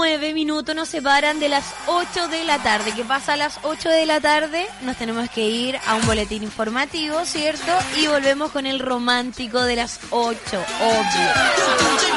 9 minutos nos separan de las 8 de la tarde. ¿Qué pasa a las 8 de la tarde? Nos tenemos que ir a un boletín informativo, ¿cierto? Y volvemos con el romántico de las 8, obvio.